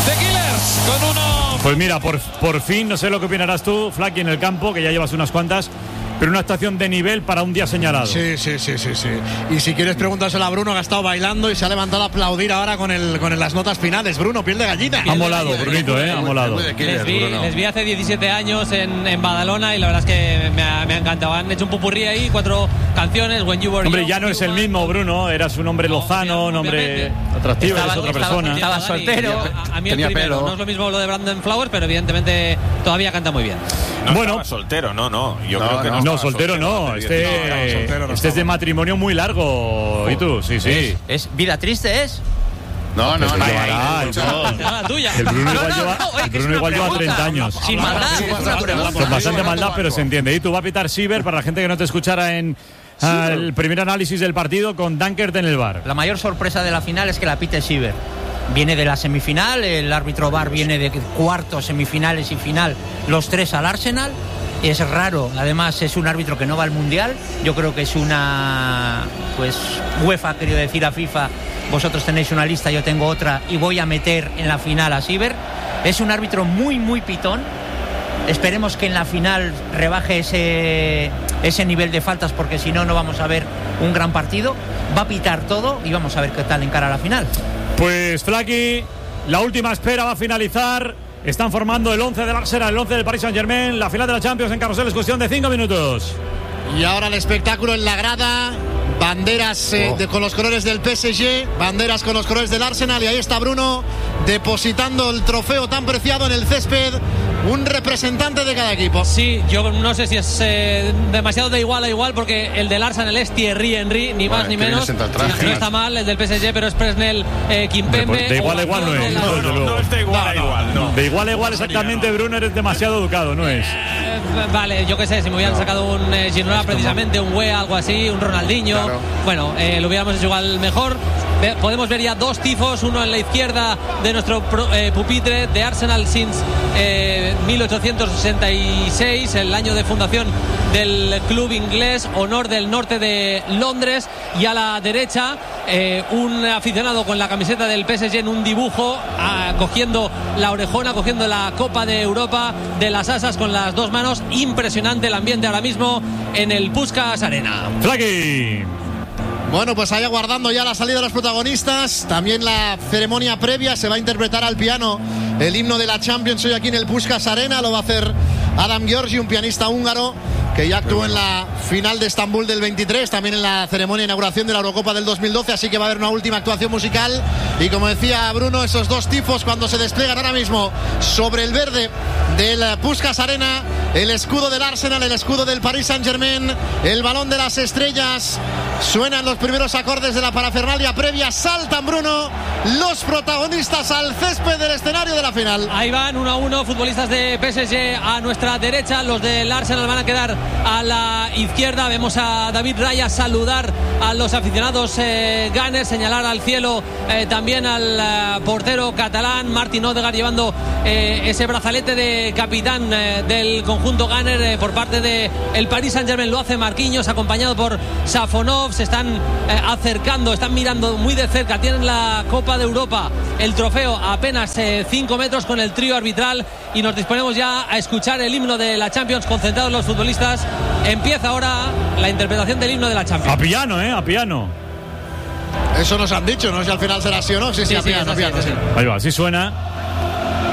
The Killers con uno. Pues mira, por fin, no sé lo que opinarás tú, Flaky, en el campo, que ya llevas unas cuantas, pero una actuación de nivel para un día señalado. Sí. Y si quieres preguntárselo a Bruno, que ha estado bailando y se ha levantado a aplaudir ahora con las notas finales. Bruno, piel de gallina. Ha molado, Brunito, ha molado. Les vi hace 17 años en Badalona y la verdad es que me ha encantado. Han hecho un popurrí ahí, 4 canciones. When You Were Hombre, Young, ya no es el mismo, Bruno. Eras un hombre lozano, un hombre atractivo, eres otra persona. Estaba soltero. A mí el primero. Pelo. No es lo mismo lo de Brandon Flowers, pero evidentemente todavía canta muy bien. No bueno, estaba soltero, no. Yo creo que no, soltero no. Este es de matrimonio muy largo. ¿Y tú? Sí. ¿Es vida triste, es? No. La tuya. El Bruno igual lleva 30 años. Sin maldad. Con bastante maldad, pero se entiende. Y tú, va a pitar Siever para la gente que no te escuchara en el primer análisis del partido con Dankert en el bar. La mayor sorpresa de la final es que la pite Siever. Viene de la semifinal, el árbitro VAR viene de cuartos, semifinales y final, los 3 al Arsenal. Es raro, además es un árbitro que no va al Mundial. Yo creo que es una, pues UEFA, quería decir a FIFA, vosotros tenéis una lista, yo tengo otra y voy a meter en la final a Siever. Es un árbitro muy pitón. Esperemos que en la final rebaje ese nivel de faltas, porque si no vamos a ver un gran partido. Va a pitar todo y vamos a ver qué tal encara la final. Pues Flaky, la última espera va a finalizar. Están formando el 11 del Arsenal, el 11 del Paris Saint-Germain. La final de la Champions en Carrusel es cuestión de 5 minutos. Y ahora el espectáculo en la grada. Banderas con los colores del PSG, banderas con los colores del Arsenal. Y ahí está Bruno depositando el trofeo tan preciado en el césped. Un representante de cada equipo. Sí, yo no sé si es demasiado de igual a igual, porque el del Arsenal es Thierry Henry, ni más ni menos. No está mal el del PSG, pero es Presnel Kimpembe. De igual a igual no es. No es de igual a igual, no. De igual a igual exactamente, Bruno, eres demasiado educado, ¿no es? Vale, yo qué sé, si me hubieran sacado un Ginola precisamente, un Wea, algo así, un Ronaldinho, claro. Bueno, lo hubiéramos hecho igual mejor. Podemos ver ya 2 tifos, uno en la izquierda de nuestro pupitre de Arsenal since 1866, el año de fundación del club inglés, honor del norte de Londres, y a la derecha un aficionado con la camiseta del PSG en un dibujo, cogiendo la orejona, cogiendo la Copa de Europa de las asas con las 2 manos. Impresionante el ambiente ahora mismo en el Puskás Arena. Flaky. Bueno, pues ahí aguardando ya la salida de los protagonistas. También la ceremonia previa. Se va a interpretar al piano el himno de la Champions hoy aquí en el Puskás Arena. Lo va a hacer Adam Giorgi, un pianista húngaro que ya actuó en la final de Estambul del 23, también en la ceremonia de inauguración de la Eurocopa del 2012, así que va a haber una última actuación musical. Y como decía Bruno, esos 2 tifos cuando se despliegan ahora mismo sobre el verde del Puskás Arena, el escudo del Arsenal, el escudo del Paris Saint-Germain, el balón de las estrellas. Suenan los primeros acordes de la parafernalia previa. Saltan, Bruno, los protagonistas al césped del escenario de la final. Ahí van 1-1, futbolistas de PSG a nuestra derecha. Los del Arsenal van a quedar a la izquierda. Vemos a David Raya saludar a los aficionados Gunners, señalar al cielo también al portero catalán Martin Odegaard, llevando ese brazalete de capitán del conjunto Gunner por parte del Paris Saint-Germain. Lo hace Marquinhos, acompañado por Safonov. Se están acercando, están mirando muy de cerca. Tienen la Copa de Europa, el trofeo a apenas 5 metros con el trío arbitral, y nos disponemos ya a escuchar el himno de la Champions, concentrados los futbolistas. Empieza ahora la interpretación del himno de la Champions. A piano, a piano. Eso nos han dicho, no sé si al final será así o no. Sí, a piano, sí. Ahí va, así suena.